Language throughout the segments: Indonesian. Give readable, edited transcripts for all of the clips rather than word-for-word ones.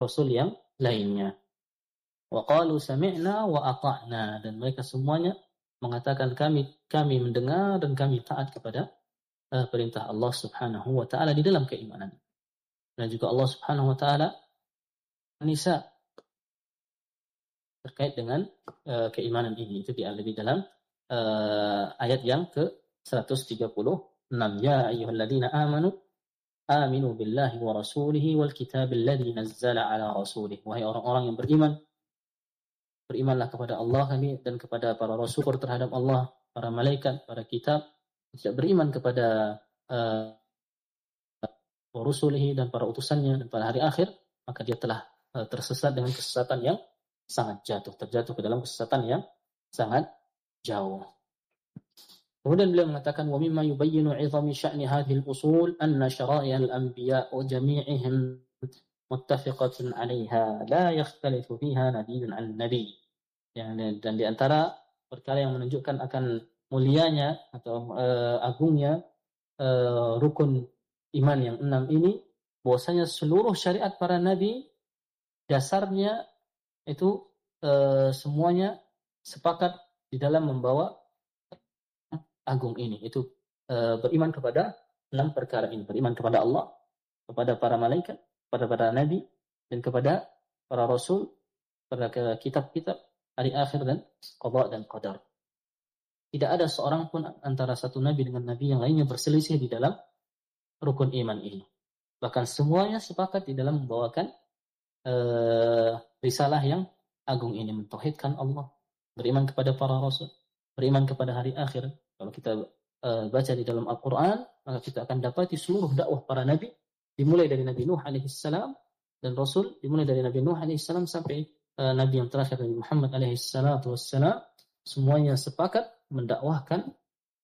rasul yang lainnya. Wa qalu sami'na wa ata'na, dan mereka semuanya mengatakan kami mendengar dan kami taat kepada perintah Allah Subhanahu wa taala di dalam keimanan. Dan juga Allah Subhanahu wa taala Nisa terkait dengan keimanan ini, itu di dalam ayat yang ke-136. Ya ayyuhalladzina aminu billahi wa rasulihi wal kitabil ladzi nazzala ala rasulih. Wahai orang-orang yang beriman, berimanlah kepada Allah dan kepada para rasul terhadap Allah, para malaikat, para kitab. Tidak beriman kepada rusulihi dan para utusannya dan pada hari akhir, maka dia telah tersesat dengan kesesatan yang sangat terjatuh ke dalam kesesatan yang sangat jauh. Kemudian beliau mengatakan wa mimma yubayyinu 'izami sya'ni hadhihi al-usul anna syara'i' al-anbiya' wa jami'ihim muttafiqatun 'alayha la yakhtalifu fiha nabiyyun 'an nabiy. Dan di antara perkara yang menunjukkan akan mulianya atau agungnya rukun iman yang 6 ini, bahwasanya seluruh syariat para nabi dasarnya itu semuanya sepakat di dalam membawa agung ini, itu beriman kepada 6 perkara ini: beriman kepada Allah, kepada para malaikat, kepada para nabi, dan kepada para rasul, pada kitab-kitab, hari akhir, dan qada dan qadar. Tidak ada seorang pun antara satu nabi dengan nabi yang lainnya berselisih di dalam rukun iman ini. Bahkan semuanya sepakat di dalam membawakan risalah yang agung ini, mentauhidkan Allah, beriman kepada para rasul, beriman kepada hari akhir. Kalau kita baca di dalam Al-Quran, maka kita akan dapati seluruh dakwah para nabi, dimulai dari Nabi Nuh alaihissalam, dan Rasul dimulai dari Nabi Nuh alaihissalam sampai Nabi yang terakhir Nabi Muhammad alaihissalatu wassalam, semuanya sepakat mendakwahkan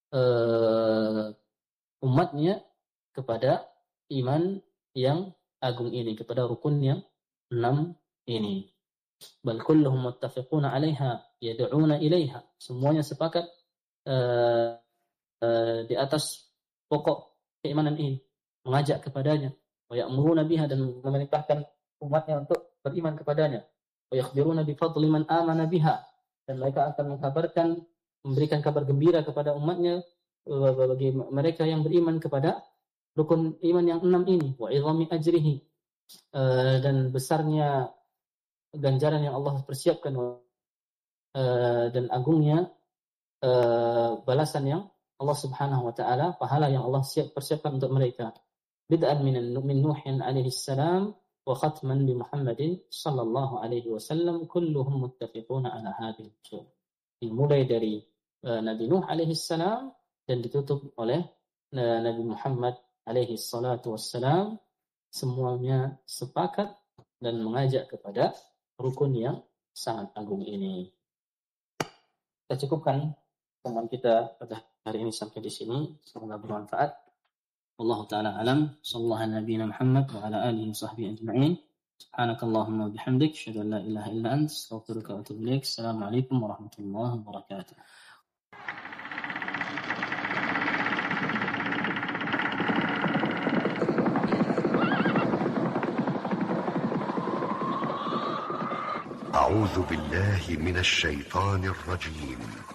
umatnya kepada iman yang agung ini, kepada rukun yang 6 ini. Bal kulluhum muttafiquna 'alaiha yad'una ilaiha. Semuanya sepakat di atas pokok keimanan ini, mengajak kepadanya, wa ya'muruna biha, dan memerintahkan umatnya untuk beriman kepadanya, wa yakhbiruna bi fadli man amana biha, dan mereka akan mengkabarkan, memberikan kabar gembira kepada umatnya bagi mereka yang beriman kepada rukun iman yang 6 ini, wa 'izami ajrihi, dan besarnya ganjaran yang Allah persiapkan, dan agungnya balasan yang Allah Subhanahu wa taala, pahala yang Allah persiapkan untuk mereka. Bid'an min Nuhin alaihi salam wa khatman bi Muhammadin sallallahu alaihi wasallam, kulluhum muttafiquna ala hadhihi al-usul. Dimulai dari Nabi Nuh alaihi salam dan ditutup oleh Nabi Muhammad alaihi salatu wassalam, semuanya sepakat dan mengajak kepada rukun yang sangat agung ini. Kita cukupkan teman kita pada hari ini sampai di sini. Semoga bermanfaat. Wallahu ta'ala alam. Sallallahu ala nabiyina Muhammad wa ala alihi wa sahbihi ajma'in. Subhanakallahumma wa bihamdik, asyhadu an la ilaha illa anta, astaghfiruka wa atubu ilaik. Assalamualaikum warahmatullahi wabarakatuh. أعوذ بالله من الشيطان الرجيم.